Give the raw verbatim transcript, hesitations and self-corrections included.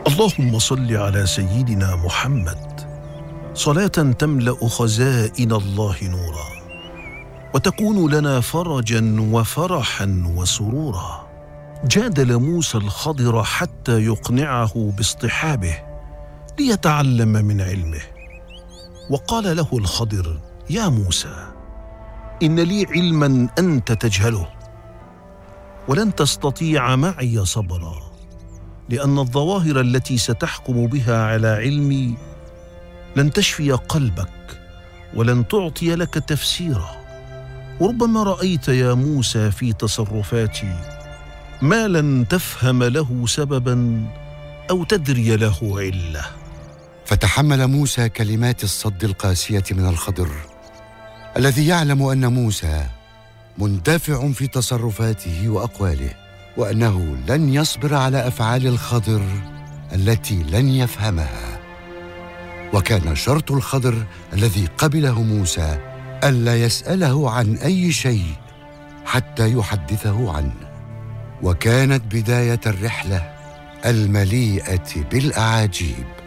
اللهم صل على سيدنا محمد صلاة تملأ خزائن الله نورا، وتكون لنا فرجا وفرحا وسرورا. جادل موسى الخضر حتى يقنعه باصطحابه ليتعلم من علمه، وقال له الخضر: يا موسى، إن لي علما أنت تجهله، ولن تستطيع معي صبرا، لأن الظواهر التي ستحكم بها على علمي لن تشفي قلبك ولن تعطي لك تفسيرا. وربما رأيت يا موسى في تصرفاتي ما لن تفهم له سببا أو تدري له علة. فتحمل موسى كلمات الصد القاسية من الخضر، الذي يعلم أن موسى مندفع في تصرفاته وأقواله، وأنه لن يصبر على أفعال الخضر التي لن يفهمها. وكان شرط الخضر الذي قبله موسى ألا يسأله عن أي شيء حتى يحدثه عنه. وكانت بداية الرحلة المليئة بالأعاجيب.